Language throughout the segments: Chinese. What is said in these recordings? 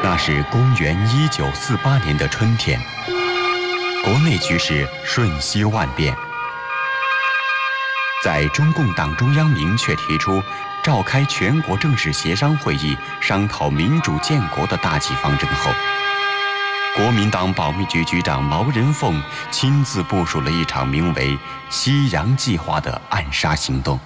那是公元1948年的春天，国内局势瞬息万变。在中共党中央明确提出召开全国正式协商会议商讨民主建国的大计方针后，国民党保密局局长毛人凤亲自部署了一场名为“西洋计划”的暗杀行动。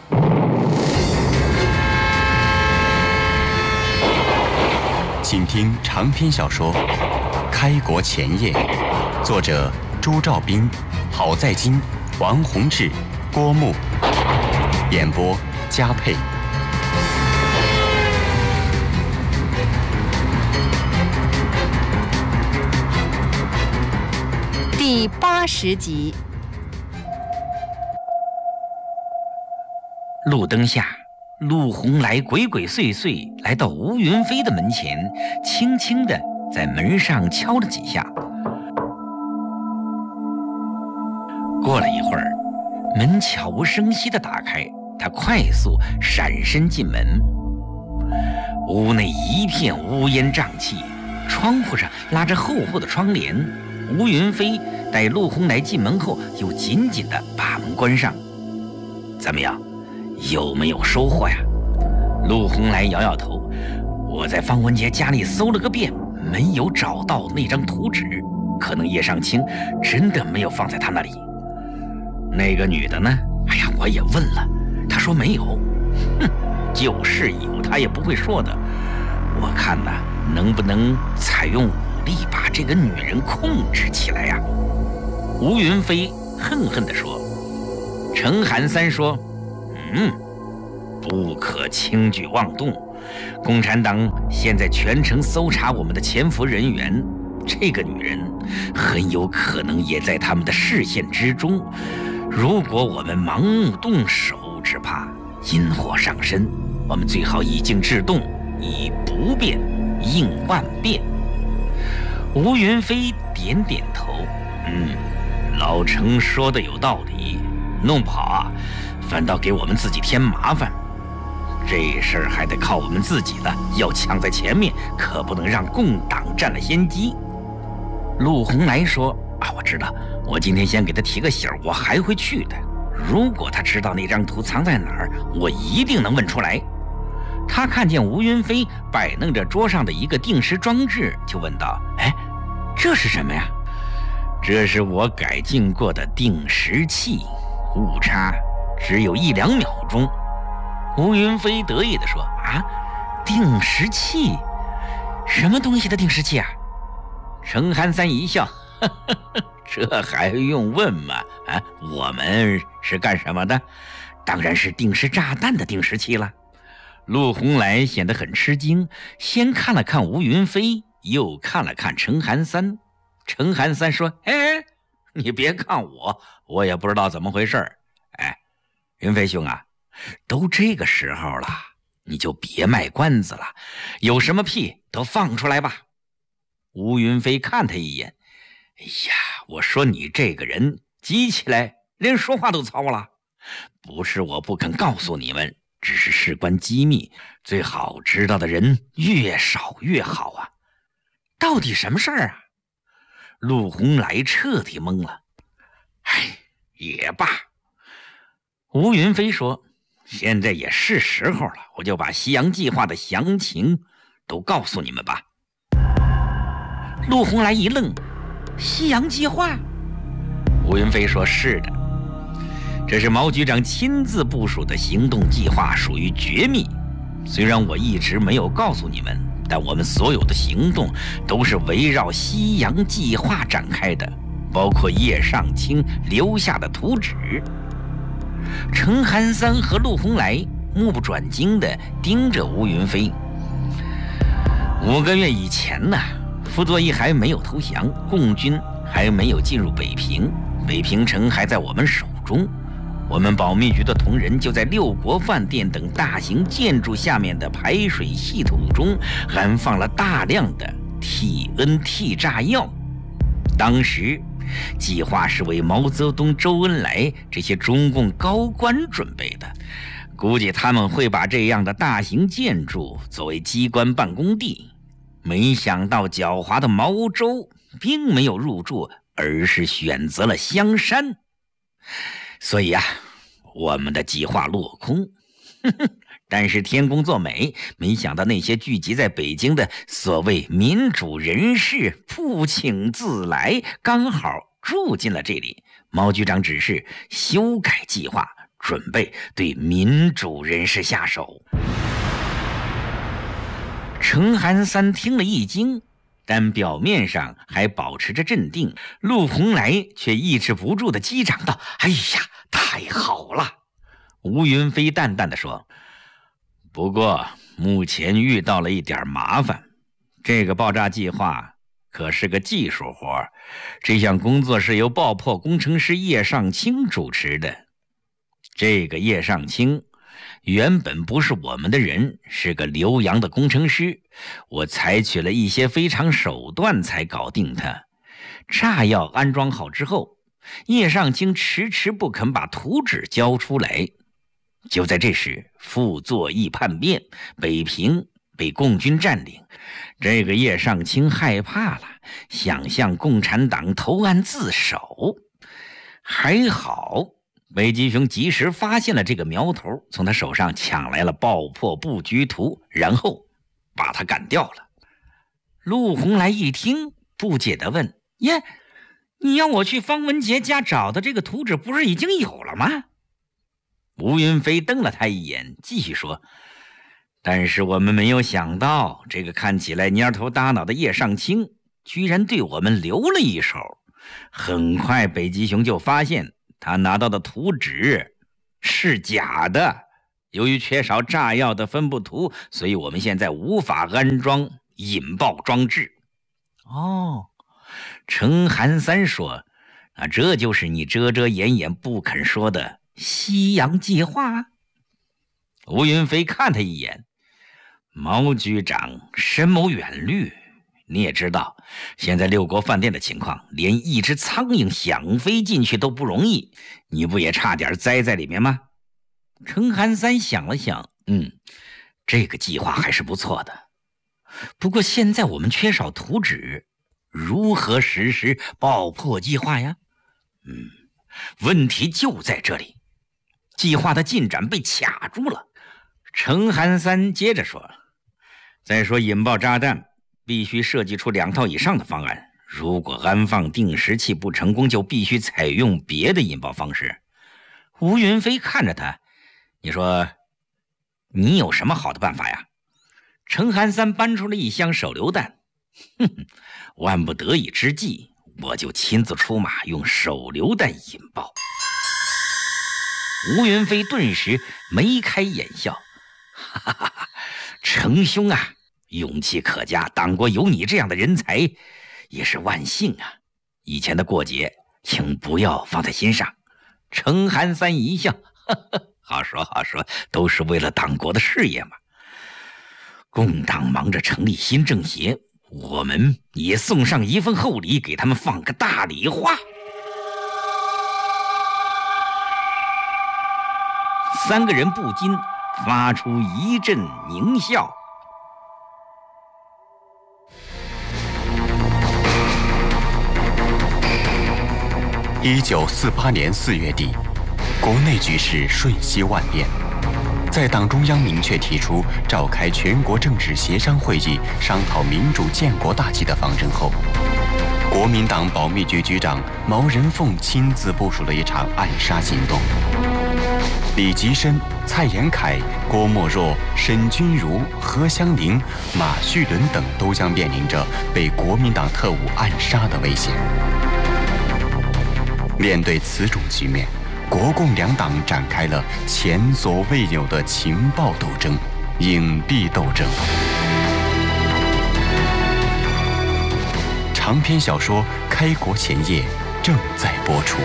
请听长篇小说《开国前夜》，作者朱兆斌、郝在金、王洪志、郭牧，演播嘉佩。 第80集。 路灯下，陆红来鬼鬼祟祟来到吴云飞的门前，轻轻地在门上敲了几下。过了一会儿，门悄无声息地打开，他快速闪身进门。屋内一片乌烟瘴气，窗户上拉着厚厚的窗帘。吴云飞待陆红来进门后，又紧紧地把门关上。怎么样，有没有收获呀？陆红来摇摇头，我在方文杰家里搜了个遍，没有找到那张图纸，可能叶尚卿真的没有放在他那里。那个女的呢？哎呀，我也问了，她说没有。哼，就是有，她也不会说的。我看呐，能不能采用武力把这个女人控制起来呀？吴云飞恨恨地说。程寒三说，不可轻举妄动。共产党现在全城搜查我们的潜伏人员，这个女人很有可能也在他们的视线之中。如果我们盲目动手，只怕引火上身。我们最好以静制动，以不变应万变。吴云飞点点头，老程说的有道理，弄不好啊，反倒给我们自己添麻烦。这事儿还得靠我们自己了，要抢在前面，可不能让共党占了先机。陆红来说，我知道，我今天先给他提个醒，我还会去的。如果他知道那张图藏在哪儿，我一定能问出来。他看见吴云飞摆弄着桌上的一个定时装置，就问道：这是什么呀？这是我改进过的定时器，误差只有1-2秒钟。吴云飞得意地说：定时器？什么东西的定时器啊？程寒三一笑，这还用问吗？我们是干什么的？当然是定时炸弹的定时器了。陆红来显得很吃惊，先看了看吴云飞，又看了看程寒三。程寒三说：你别看我也不知道怎么回事。云飞兄啊，都这个时候了，你就别卖关子了，有什么屁都放出来吧。吴云飞看他一眼，我说你这个人急起来连说话都糙了。不是我不肯告诉你们，只是事关机密，最好知道的人越少越好啊。到底什么事儿啊？陆红来彻底懵了。也罢。吴云飞说，现在也是时候了，我就把西洋计划的详情都告诉你们吧。陆红来一愣，西洋计划？吴云飞说，是的，这是毛局长亲自部署的行动计划，属于绝密。虽然我一直没有告诉你们，但我们所有的行动都是围绕西洋计划展开的，包括叶尚卿留下的图纸。程寒三和陆红来目不转睛地盯着吴云飞。5个月以前呢，傅作义还没有投降，共军还没有进入北平，北平城还在我们手中。我们保密局的同仁就在六国饭店等大型建筑下面的排水系统中安放了大量的 TNT 炸药。当时计划是为毛泽东、周恩来这些中共高官准备的，估计他们会把这样的大型建筑作为机关办公地。 没想到狡猾的毛周并没有入住，而是选择了香山。所以啊，我们的计划落空。但是天公作美，没想到那些聚集在北京的所谓民主人士不请自来，刚好住进了这里。毛局长指示修改计划，准备对民主人士下手。程寒三听了一惊，但表面上还保持着镇定。陆红来却抑制不住的击掌道：“哎呀，太好了！”吴云飞淡淡的说：“不过目前遇到了一点麻烦，这个爆炸计划可是个技术活，这项工作是由爆破工程师叶尚清主持的。这个叶尚清原本不是我们的人，是个留洋的工程师，我采取了一些非常手段才搞定他。炸药安装好之后，叶尚清迟迟不肯把图纸交出来。就在这时，傅作义叛变，北平被共军占领。这个叶尚清害怕了，想向共产党投案自首。还好北极熊及时发现了这个苗头，从他手上抢来了爆破布局图，然后把他干掉了。陆红来一听，不解地问：“耶，你要我去方文杰家找的这个图纸不是已经有了吗？”吴云飞瞪了他一眼，继续说：“但是我们没有想到，这个看起来蔫头大脑的叶尚清居然对我们留了一手。很快北极熊就发现他拿到的图纸是假的，由于缺少炸药的分布图，所以我们现在无法安装引爆装置。”哦，程寒三说：“那这就是你遮遮掩掩不肯说的西洋计划？”吴云飞看他一眼：“毛局长深谋远虑，你也知道现在六国饭店的情况，连一只苍蝇想飞进去都不容易，你不也差点栽在里面吗？”程寒三想了想，这个计划还是不错的，不过现在我们缺少图纸，如何实施爆破计划呀？问题就在这里，计划的进展被卡住了。程寒三接着说：“再说引爆炸弹必须设计出2套以上的方案，如果安放定时器不成功，就必须采用别的引爆方式。”吴云飞看着他：“你说你有什么好的办法呀？”程寒三搬出了一箱手榴弹：“万不得已之际，我就亲自出马，用手榴弹引爆。”吴云飞顿时眉开眼笑：“哈哈哈，程兄啊，勇气可嘉，党国有你这样的人才也是万幸啊！以前的过节请不要放在心上。”程寒三一笑：“呵呵，好说好说，都是为了党国的事业嘛。共党忙着成立新政协，我们也送上一份厚礼，给他们放个大礼花。”3个人不禁发出一阵狞笑。 1948年4月底，国内局势瞬息万变。在党中央明确提出召开全国政治协商会议，商讨民主建国大计的方针后，国民党保密局局长毛人凤亲自部署了一场暗杀行动。李吉深、蔡延闿、郭沫若、沈钧儒、何香凝、马叙伦等都将面临着被国民党特务暗杀的危险。面对此种局面，国共两党展开了前所未有的情报斗争、隐蔽斗争。长篇小说《开国前夜》正在播出。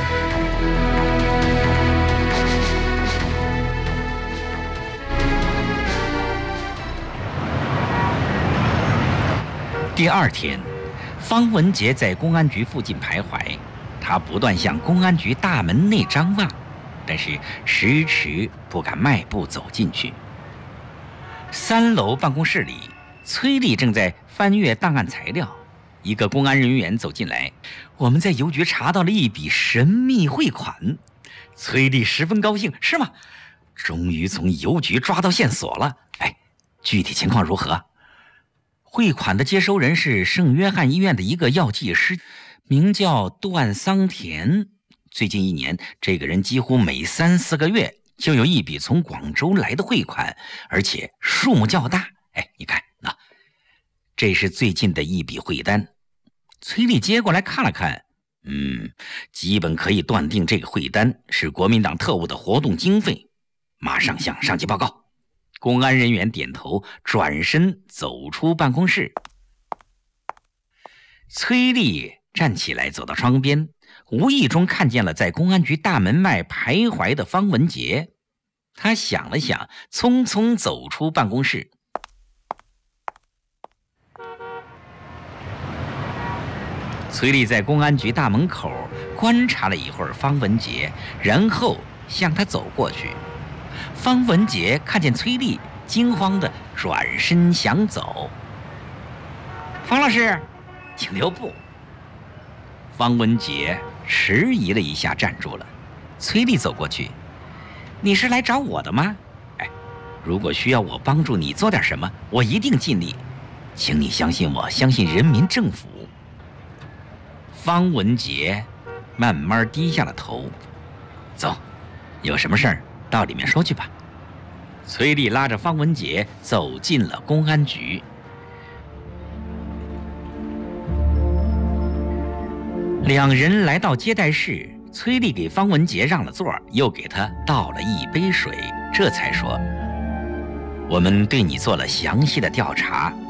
第2天，方文杰在公安局附近徘徊，他不断向公安局大门内张望，但是迟迟不敢迈步走进去。3楼办公室里， 崔丽正在翻阅档案材料，一个公安人员走进来。我们在邮局查到了一笔神秘汇款。崔丽十分高兴。是吗？终于从邮局抓到线索了。哎，具体情况如何？汇款的接收人是圣约翰医院的一个药剂师，名叫段桑田。最近1年，这个人几乎每3、4个月就有一笔从广州来的汇款，而且数目较大。哎，你看，这是最近的一笔汇单。崔丽接过来看了看，基本可以断定这个汇单是国民党特务的活动经费，马上向上级报告。公安人员点头，转身走出办公室。崔丽站起来走到窗边，无意中看见了在公安局大门外徘徊的方文杰。他想了想，匆匆走出办公室。崔丽在公安局大门口观察了一会儿方文杰，然后向他走过去。方文杰看见崔丽，惊慌地转身想走。方老师，请留步。方文杰迟疑了一下，站住了。崔丽走过去，你是来找我的吗？哎，如果需要我帮助你做点什么，我一定尽力，请你相信我，相信人民政府。方文杰慢慢低下了头。走，有什么事儿到里面说去吧。崔丽拉着方文杰走进了公安局。两人来到接待室，崔丽给方文杰让了座，又给他倒了一杯水，这才说：我们对你做了详细的调查，